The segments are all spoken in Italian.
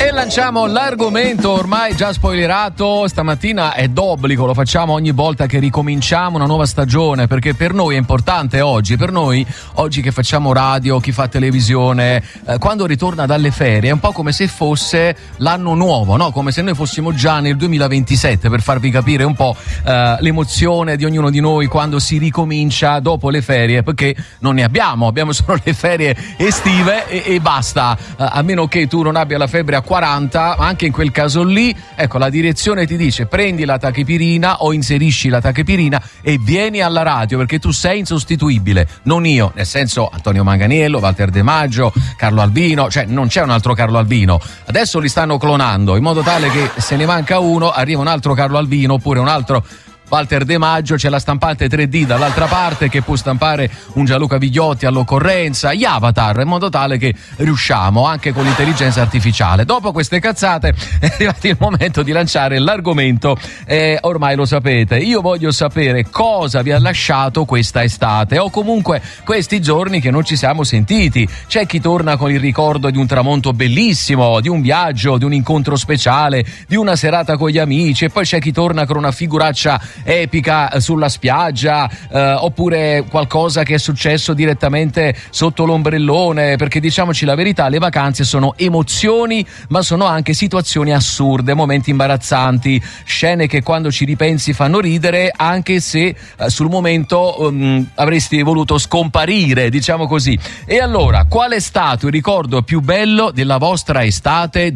E lanciamo l'argomento ormai già spoilerato. Stamattina è d'obbligo, lo facciamo ogni volta che ricominciamo una nuova stagione, perché per noi è importante oggi, per noi oggi che facciamo radio, chi fa televisione, quando ritorna dalle ferie è un po' come se fosse l'anno nuovo, no? Come se noi fossimo già nel 2027, per farvi capire un po' l'emozione di ognuno di noi quando si ricomincia dopo le ferie, perché non ne abbiamo solo le ferie estive e basta, a meno che tu non abbia la febbre a 40, ma anche in quel caso lì, ecco, la direzione ti dice prendi la tachipirina o inserisci la tachipirina e vieni alla radio, perché tu sei insostituibile, non io, nel senso Antonio Manganiello, Walter De Maggio, Carlo Albino, cioè non c'è un altro Carlo Albino, adesso li stanno clonando in modo tale che se ne manca uno arriva un altro Carlo Albino oppure un altro Walter De Maggio, c'è la stampante 3D dall'altra parte che può stampare un Gianluca Vigliotti all'occorrenza, gli avatar, in modo tale che riusciamo anche con l'intelligenza artificiale. Dopo queste cazzate è arrivato il momento di lanciare l'argomento, ormai lo sapete, io voglio sapere cosa vi ha lasciato questa estate o comunque questi giorni che non ci siamo sentiti. C'è chi torna con il ricordo di un tramonto bellissimo, di un viaggio, di un incontro speciale, di una serata con gli amici, e poi c'è chi torna con una figuraccia epica sulla spiaggia, oppure qualcosa che è successo direttamente sotto l'ombrellone, perché diciamoci la verità, le vacanze sono emozioni ma sono anche situazioni assurde, momenti imbarazzanti, scene che quando ci ripensi fanno ridere anche se sul momento avresti voluto scomparire, diciamo così. E allora, qual è stato il ricordo più bello della vostra estate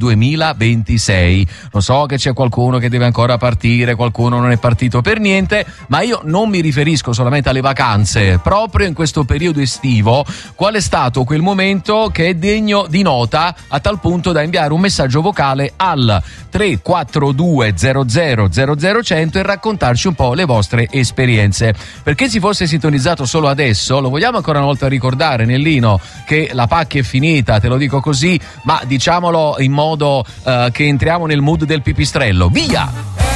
2026? Lo so che c'è qualcuno che deve ancora partire, qualcuno non è partito per niente, ma io non mi riferisco solamente alle vacanze. Proprio in questo periodo estivo, qual è stato quel momento che è degno di nota a tal punto da inviare un messaggio vocale al 342 00 00 e raccontarci un po' le vostre esperienze? Perché si fosse sintonizzato solo adesso, lo vogliamo ancora una volta ricordare, Nellino, che la pacchia è finita, te lo dico così, ma diciamolo in modo che entriamo nel mood del pipistrello. Via!